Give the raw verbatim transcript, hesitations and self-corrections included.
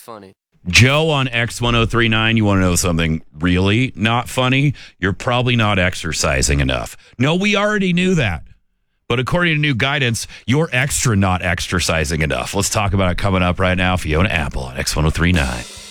funny. Joe on X ten thirty-nine, you want to know something really not funny? You're probably not exercising enough. No, we already knew that. But according to new guidance, you're extra not exercising enough. Let's talk about it coming up right now. Fiona Apple on X ten thirty-nine.